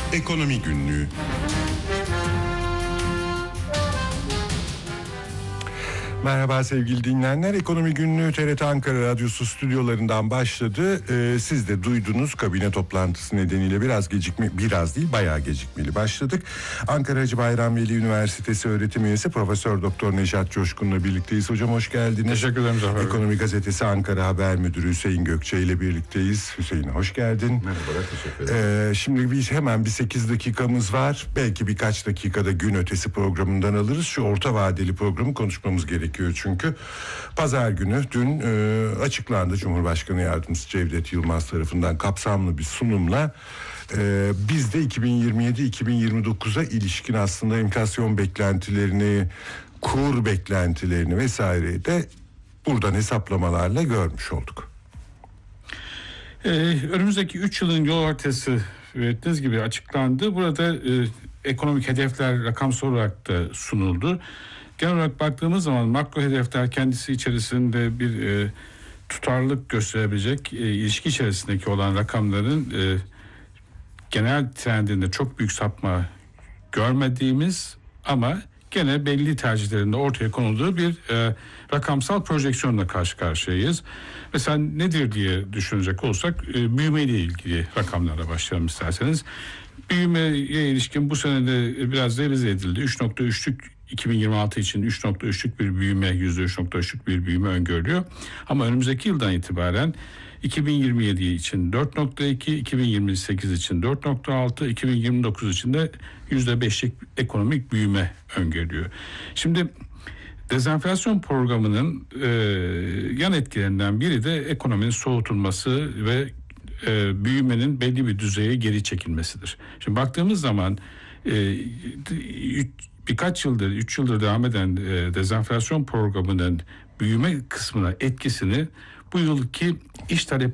Ekonomi Günlüğü. Merhaba sevgili dinleyenler. Ekonomi Günlüğü TRT Ankara Radyosu stüdyolarından başladı. Siz de duydunuz, kabine toplantısı nedeniyle bayağı gecikmeli başladık. Ankara Hacı Bayram Veli Üniversitesi öğretim üyesi Profesör Doktor Nejat Coşkun'la birlikteyiz. Hocam hoş geldiniz. Teşekkür ederim Zafer Bey. Ekonomi Gazetesi Ankara Haber Müdürü Hüseyin Gökçe ile birlikteyiz. Hüseyin hoş geldin. Merhabalar, teşekkür ederim. Şimdi biz hemen 8 dakikamız var. Belki birkaç dakikada gün ötesi programından alırız. Şu orta vadeli programı konuşmamız gerekiyor çünkü. Pazar günü dün açıklandı, Cumhurbaşkanı Yardımcısı Cevdet Yılmaz tarafından kapsamlı bir sunumla biz de 2027-2029'a ilişkin aslında enflasyon beklentilerini, kur beklentilerini vesaireyi de buradan hesaplamalarla görmüş olduk. Önümüzdeki 3 yılın yol haritası dediğiniz gibi açıklandı. Burada ekonomik hedefler rakamsal olarak da sunuldu. Genel olarak baktığımız zaman makro hedefler kendisi içerisinde bir tutarlılık gösterebilecek, ilişki içerisindeki olan rakamların genel trendinde çok büyük sapma görmediğimiz ama gene belli tercihlerinde ortaya konulduğu bir rakamsal projeksiyonla karşı karşıyayız. Mesela nedir diye düşünecek olursak büyümeyle ilgili rakamlarla başlayalım isterseniz. Büyümeye ilişkin bu senede biraz revize edildi. 3.3'lük 2026 için 3.3'lük bir büyüme, %3.3'lük bir büyüme öngörülüyor. Ama önümüzdeki yıldan itibaren 2027 için 4.2, 2028 için 4.6, 2029 için de %5'lik ekonomik büyüme öngörülüyor. Şimdi dezenflasyon programının yan etkilerinden biri de ekonominin soğutulması ve büyümenin belli bir düzeye geri çekilmesidir. Şimdi baktığımız zaman birkaç yıldır, 3 yıldır devam eden dezenflasyon programının büyüme kısmına etkisini bu yılki iş talep